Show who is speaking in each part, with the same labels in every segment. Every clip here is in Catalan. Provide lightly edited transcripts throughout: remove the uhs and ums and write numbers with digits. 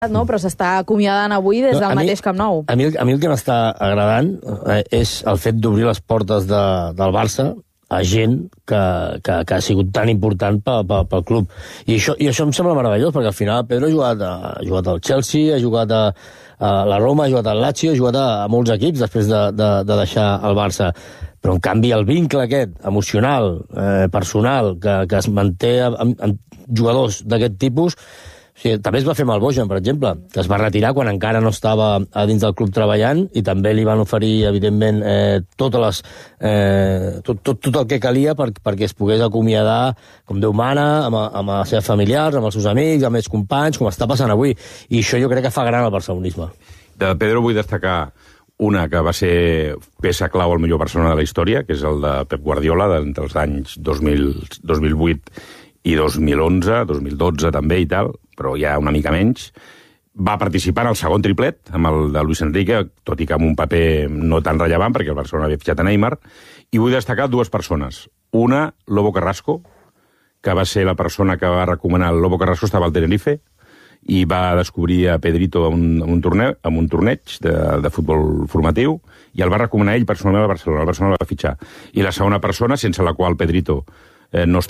Speaker 1: no? Però s'està acomiadant avui des del mateix Camp Nou.
Speaker 2: A mi el que m'està agradant és el fet d'obrir les portes del Barça a gent que ha sigut tan important pel club. I això em sembla meravellós, perquè al final Pedro ha jugat al Chelsea, ha jugat a la Roma, ha jugat al Lazio, ha jugat a molts equips després de deixar el Barça. Però, en canvi, el vincle aquest, emocional, personal, que es manté amb jugadors d'aquest tipus. O sigui, també es va fer amb el Bojan, per exemple, que es va retirar quan encara no estava a dins del club treballant, i també li van oferir, evidentment, tot el que calia perquè es pogués acomiadar com Déu mana, amb els seus familiars, amb els seus amics, amb els companys, com està passant avui. I això jo crec que fa gran el barcelonisme.
Speaker 3: De Pedro vull destacar una que va ser peça clau al millor Barcelona de la història, que és el de Pep Guardiola, entre els anys 2008 i 2011, 2012 també i tal, però ja una mica menys. Va participar en el segon triplet, amb el de Luis Enrique, tot i que amb un paper no tan rellevant, perquè el Barcelona havia fitxat a Neymar, i vull destacar dues persones. Una, Lobo Carrasco, que va ser la persona que va recomanar el Lobo Carrasco, estava al Tenerife, i va descobrir a Pedrito en un torneig de futbol formatiu, i el va recomanar ell personalment al Barcelona. El Barcelona el va fitxar. I la segona persona, sense la qual Pedrito no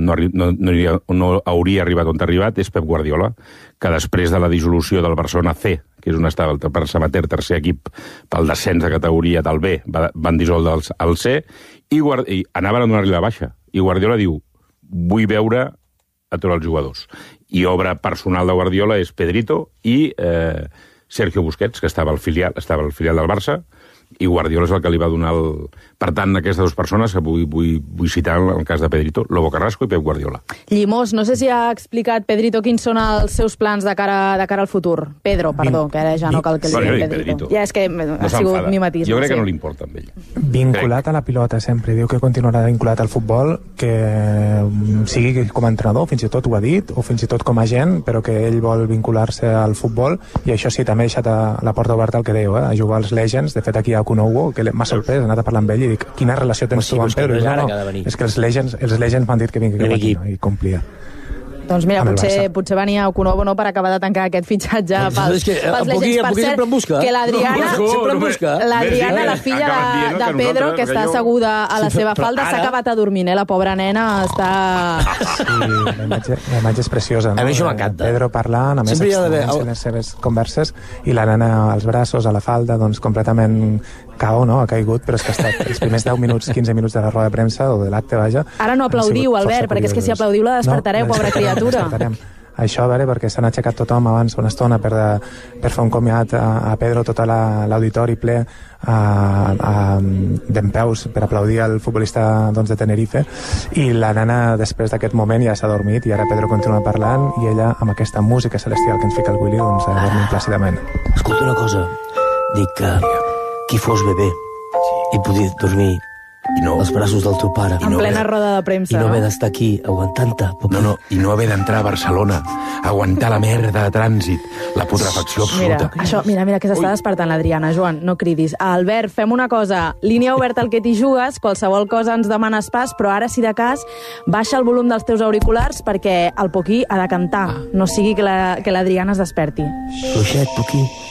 Speaker 3: hauria arribat on ha arribat, és Pep Guardiola, que després de la dissolució del Barcelona C, que és on estava el Barça Amateur, tercer equip pel descens de categoria del B, van dissoldre el C, i anaven a donar-li la baixa. I Guardiola diu, vull veure a tots els jugadors. I obra personal de Guardiola és Pedrito i Sergio Busquets, que estava al filial del Barça, i Guardiola és el que li va donar el... Per tant, aquestes dues persones que vull citar en el cas de Pedrito, Lobo Carrasco i Pep Guardiola.
Speaker 1: Llimós, no sé si ha explicat Pedrito quins són els seus plans de cara al futur. Pedro, perdó, que ara ja no cal que li digui Pedrito. Ja és que ha sigut mimetisme.
Speaker 3: Jo crec que no li importa amb ell.
Speaker 4: Vinculat a la pilota sempre, diu que continuarà vinculat al futbol, que sigui com a entrenador, fins i tot ho ha dit, o fins i tot com a agent, però que ell vol vincular-se al futbol, i això sí, també ha deixat la porta oberta al que dèieu, a jugar als Legends. De fet, aquí a Kunowo, que m'ha sorprès, he anat a parlar amb ell i dic, quina relació tens tu amb Pedro? És que els Legends m'han dit que vingui cap aquí, i complia.
Speaker 1: Doncs mira, potser venia a Kunowo per acabar de tancar aquest fitxatge pels Legends. Per cert, que l'Adriana, la filla de Pedro, que està asseguda a la seva falda, s'ha acabat adormint, la pobra nena està...
Speaker 4: Sí, la imatge és preciosa.
Speaker 2: A mi això m'encanta.
Speaker 4: Pedro parlant, a més en les seves converses, i la nena als braços, a la falda, doncs completament cao, no? Ha caigut, però és que ha estat els primers 10 minuts, 15 minuts de la roda de premsa, o de l'acte, vaja...
Speaker 1: Ara no aplaudiu, Albert, perquè és que si aplaudiu la despertareu, pobra criatura.
Speaker 4: Això, a veure, perquè s'han aixecat tothom abans una estona per fer un comiat a Pedro, tot l'auditori ple dempeus per aplaudir el futbolista de Tenerife, i la nena després d'aquest moment ja s'ha dormit, i ara Pedro continua parlant, i ella, amb aquesta música celestial que ens fica el Willy, doncs ha dormit plàcidament.
Speaker 2: Escolta una cosa, dic que qui fos bebè i podia dormir als braços del teu pare.
Speaker 1: En plena roda de premsa,
Speaker 2: no? I no haver d'estar aquí aguantant-te.
Speaker 3: I no haver d'entrar a Barcelona, aguantar la merda de trànsit, la putrefacció absoluta.
Speaker 1: Mira que s'està despertant l'Adriana. Joan, no cridis. Albert, fem una cosa. Línia oberta al que t'hi jugues, qualsevol cosa ens demanes pas, però ara, si de cas, baixa el volum dels teus auriculars perquè el Poquí ha de cantar. No sigui que l'Adriana es desperti.
Speaker 2: Fluixet, Poquí.